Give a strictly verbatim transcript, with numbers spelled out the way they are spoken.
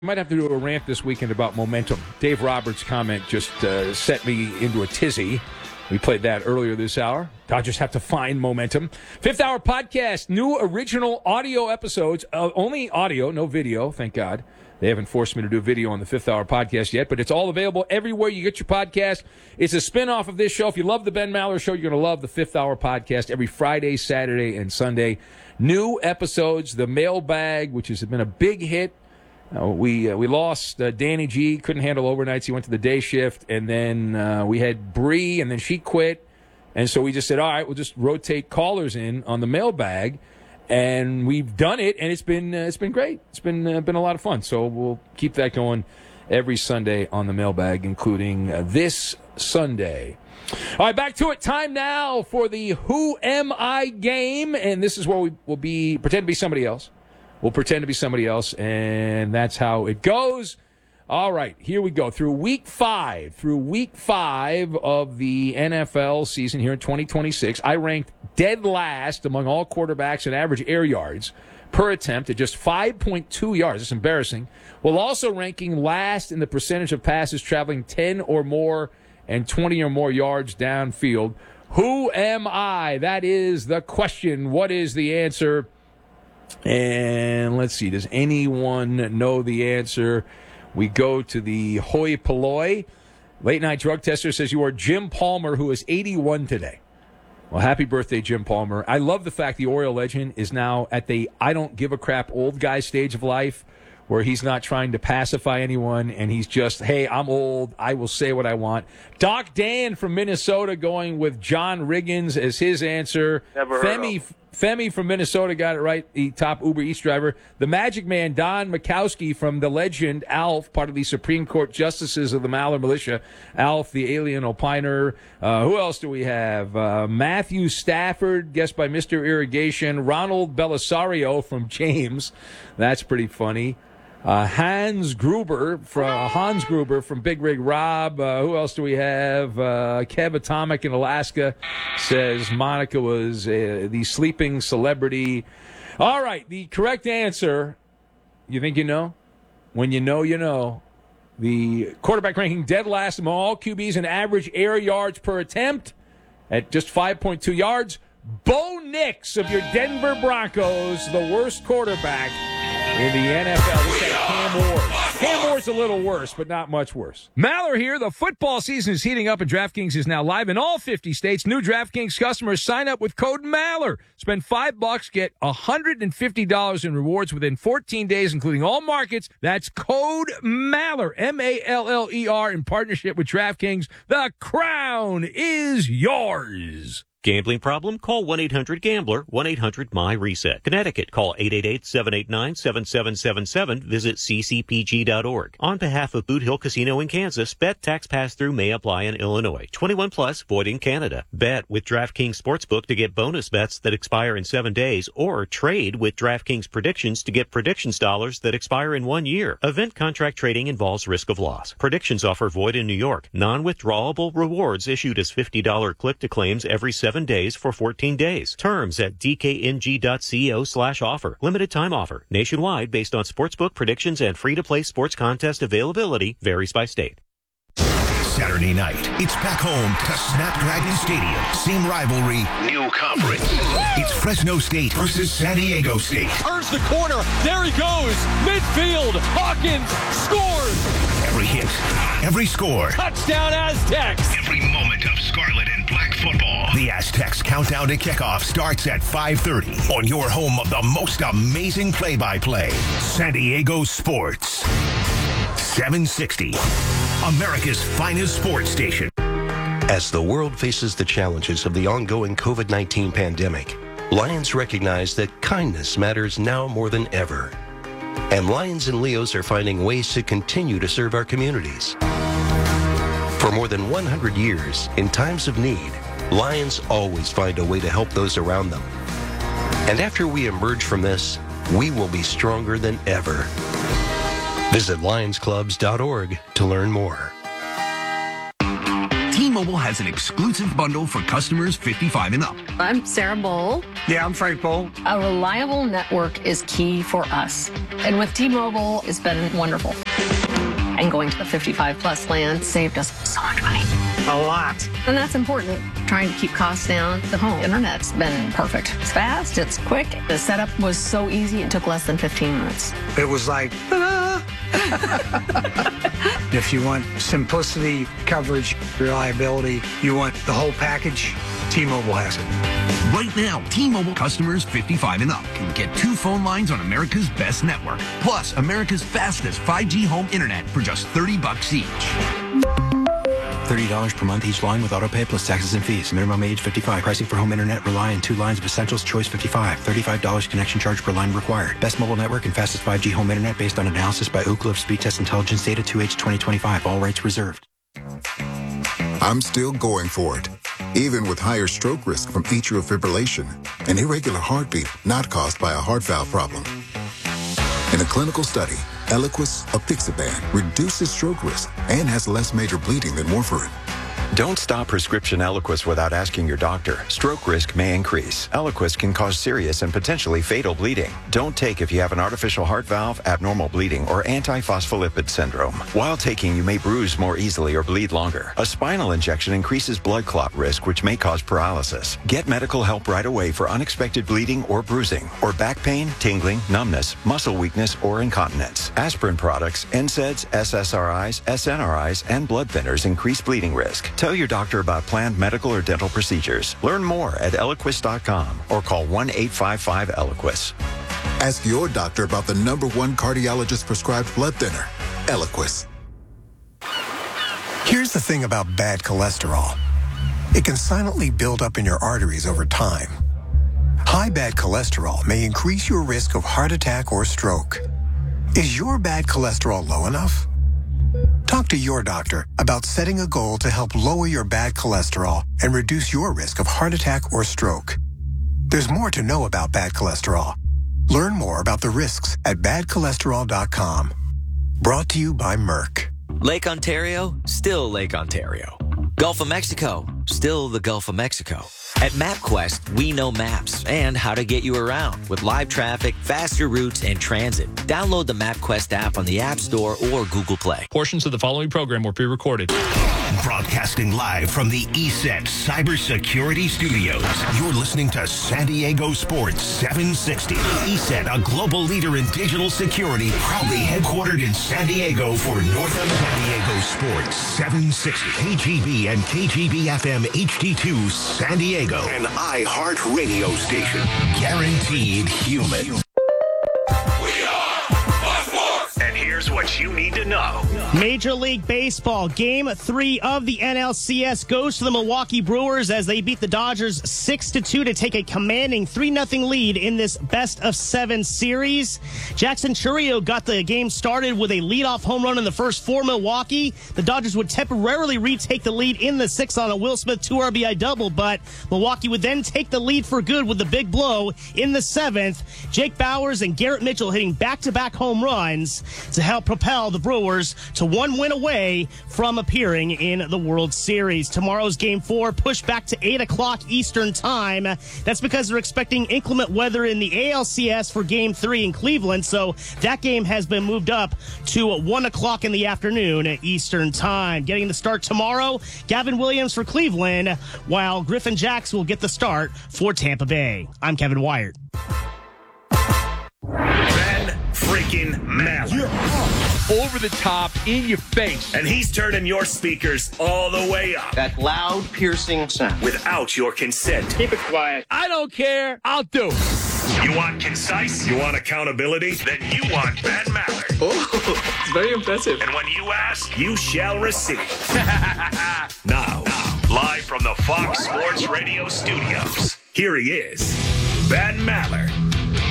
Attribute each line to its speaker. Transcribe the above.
Speaker 1: Might have to do a rant this weekend about momentum. Dave Roberts' comment just uh, set me into a tizzy. We played that earlier this hour. Dodgers have to find momentum. Fifth Hour Podcast, new original audio episodes. Uh, only audio, no video, thank God. They haven't forced me to do video on the Fifth Hour Podcast yet, but it's all available everywhere you get your podcast. It's a spinoff of this show. If you love the Ben Maller Show, you're going to love the Fifth Hour Podcast every Friday, Saturday, and Sunday. New episodes, the mailbag, which has been a big hit. Uh, we uh, we lost uh, Danny G, couldn't handle overnights. He went to the day shift, and then uh, we had Bree, and then she quit. And so we just said, all right, we'll just rotate callers in on the mailbag, and we've done it, and it's been uh, it's been great. It's been uh, been a lot of fun. So we'll keep that going every Sunday on the mailbag, including uh, this Sunday. All right, back to it. Time now for the Who Am I game, and this is where we will be pretend to be somebody else. We'll pretend to be somebody else, and that's how it goes. All right, here we go. Through week five, through week five of the N F L season here in twenty twenty-six, I ranked dead last among all quarterbacks in average air yards per attempt at just five point two yards. It's embarrassing. While also ranking last in the percentage of passes traveling ten or more and twenty or more yards downfield. Who am I? That is the question. What is the answer? And let's see, does anyone know the answer? We go to the hoi polloi. Late night drug tester says you are Jim Palmer, who is eighty-one today. Well, happy birthday, Jim Palmer. I love the fact the Oriole legend is now at the I don't give a crap old guy stage of life, where he's not trying to pacify anyone, and he's just, hey, I'm old, I will say what I want. Doc Dan from Minnesota going with John Riggins as his answer.
Speaker 2: Never heard
Speaker 1: Femi,
Speaker 2: of.
Speaker 1: Femi from Minnesota got it right, the top Uber Eats driver. The Magic Man, Don Mikowski from the legend, Alf, part of the Supreme Court Justices of the Maller Militia. Alf, the alien opiner. Uh, who else do we have? Uh, Matthew Stafford, guessed by Mister Irrigation. Ronald Belisario from James. That's pretty funny. Uh, Hans Gruber from Hans Gruber from Big Rig Rob. Uh, who else do we have? Uh, Kev Atomic in Alaska says Monica was uh, the sleeping celebrity. All right, the correct answer. You think you know? When you know, you know. The quarterback ranking dead last among all Q Bs in average air yards per attempt at just five point two yards. Bo Nix of your Denver Broncos, the worst quarterback in the N F L. Look at Cam Ward. Cam Ward's a little worse, but not much worse. Maller here. The football season is heating up, and DraftKings is now live in all fifty states. New DraftKings customers sign up with code Maller. Spend five bucks, get one hundred fifty dollars in rewards within fourteen days, including all markets. That's code Maller, M A L L E R, in partnership with DraftKings. The crown is yours.
Speaker 3: Gambling problem? Call one eight hundred gambler, one eight hundred M Y reset. Connecticut, call eight eight eight, seven eight nine, seven seven seven seven. Visit c c p g dot org. On behalf of Boot Hill Casino in Kansas, bet tax pass-through may apply in Illinois. twenty-one plus, void in Canada. Bet with DraftKings Sportsbook to get bonus bets that expire in seven days, or trade with DraftKings Predictions to get predictions dollars that expire in one year. Event contract trading involves risk of loss. Predictions offer void in New York. Non-withdrawable rewards issued as fifty dollars click-to-claims every seven days for fourteen days. Terms at d k n g dot co slash offer. Limited time offer. Nationwide based on sportsbook predictions and free-to-play sports contest availability. Varies by state.
Speaker 4: Saturday night, it's back home to Snapdragon Stadium. Same rivalry, new conference. It's Fresno State versus San Diego State.
Speaker 5: Turns the corner. There he goes. Midfield. Hawkins scores.
Speaker 4: Every hit, every score.
Speaker 5: Touchdown Aztecs.
Speaker 4: Every moment of scarlet and black football. The Aztecs countdown to kickoff starts at five thirty on your home of the most amazing play-by-play. San Diego Sports. seven sixty. America's finest sports station.
Speaker 6: As the world faces the challenges of the ongoing covid nineteen pandemic, Lions recognize that kindness matters now more than ever. And Lions and Leos are finding ways to continue to serve our communities. For more than one hundred years, in times of need, Lions always find a way to help those around them. And after we emerge from this, we will be stronger than ever. Visit lions clubs dot org to learn more.
Speaker 2: T-Mobile has an exclusive bundle for customers fifty-five and up.
Speaker 7: I'm Sarah Bowl.
Speaker 8: Yeah, I'm Frank Bowl.
Speaker 7: A reliable network is key for us. And with T-Mobile, it's been wonderful. And going to the fifty-five plus plan saved us so much money.
Speaker 8: A lot.
Speaker 7: And that's important. Trying to keep costs down. The home internet's been perfect. It's fast, it's quick. The setup was so easy, it took less than fifteen minutes.
Speaker 8: It was like, ah. If you want simplicity, coverage, reliability, you want the whole package, T-Mobile has it.
Speaker 2: Right now, T-Mobile customers fifty-five and up can get two phone lines on America's best network, plus America's fastest five G home internet for just thirty bucks each.
Speaker 9: thirty dollars per month each line with autopay plus taxes and fees. Minimum age fifty-five. Pricing for home internet rely on two lines of Essentials Choice fifty-five. thirty-five dollars connection charge per line required. Best mobile network and fastest five G home internet based on analysis by Ookla of Speed Test Intelligence Data two H twenty twenty-five. All rights reserved.
Speaker 10: I'm still going for it. Even with higher stroke risk from atrial fibrillation, an irregular heartbeat not caused by a heart valve problem. In a clinical study, Eliquis apixaban reduces stroke risk and has less major bleeding than warfarin.
Speaker 11: Don't stop prescription Eliquis without asking your doctor. Stroke risk may increase. Eliquis can cause serious and potentially fatal bleeding. Don't take if you have an artificial heart valve, abnormal bleeding, or antiphospholipid syndrome. While taking, you may bruise more easily or bleed longer. A spinal injection increases blood clot risk, which may cause paralysis. Get medical help right away for unexpected bleeding or bruising, or back pain, tingling, numbness, muscle weakness, or incontinence. Aspirin products, N SAIDs, S S R Is, S N R Is, and blood thinners increase bleeding risk. Tell your doctor about planned medical or dental procedures. Learn more at Eliquis dot com or call one eight five five Eliquis.
Speaker 10: Ask your doctor about the number one cardiologist prescribed blood thinner, Eliquis.
Speaker 12: Here's the thing about bad cholesterol. It can silently build up in your arteries over time. High bad cholesterol may increase your risk of heart attack or stroke. Is your bad cholesterol low enough? Talk to your doctor about setting a goal to help lower your bad cholesterol and reduce your risk of heart attack or stroke. There's more to know about bad cholesterol. Learn more about the risks at bad cholesterol dot com. Brought to you by Merck.
Speaker 13: Lake Ontario, still Lake Ontario. Gulf of Mexico, still the Gulf of Mexico. At MapQuest, we know maps and how to get you around with live traffic, faster routes, and transit. Download the MapQuest app on the App Store or Google Play.
Speaker 14: Portions of the following program were pre-recorded.
Speaker 4: Broadcasting live from the E S E T Cybersecurity Studios. You're listening to San Diego Sports seven sixty. E S E T, a global leader in digital security, proudly headquartered in San Diego for North San Diego Sports seven sixty. K G B and K G B F M H D two San Diego. An iHeart radio station. Guaranteed human.
Speaker 15: And here's what you need to know.
Speaker 16: Major League Baseball, Game three of the N L C S goes to the Milwaukee Brewers as they beat the Dodgers six to two to take a commanding three nothing lead in this best of seven series. Jackson Chourio got the game started with a leadoff home run in the first for Milwaukee. The Dodgers would temporarily retake the lead in the sixth on a Will Smith two R B I double, but Milwaukee would then take the lead for good with the big blow in the seventh. Jake Bauers and Garrett Mitchell hitting back-to-back home runs to help propel the Brewers to one win away from appearing in the World Series. Tomorrow's Game four pushed back to eight o'clock Eastern Time. That's because they're expecting inclement weather in the A L C S for Game three in Cleveland, so that game has been moved up to one o'clock in the afternoon Eastern Time. Getting the start tomorrow, Gavin Williams for Cleveland, while Griffin Jacks will get the start for Tampa Bay. I'm Kevin Wyatt.
Speaker 15: Ben freaking Maller.
Speaker 5: Yeah. Over the top, in your face.
Speaker 15: And he's turning your speakers all the way up.
Speaker 17: That loud, piercing sound.
Speaker 15: Without your consent.
Speaker 17: Keep it quiet.
Speaker 5: I don't care. I'll do it.
Speaker 15: You want concise? You want accountability? Then you want Ben Maller.
Speaker 17: Oh, it's very impressive.
Speaker 15: And when you ask, you shall receive. Now, live from the Fox Sports Radio studios, here he is, Ben Maller.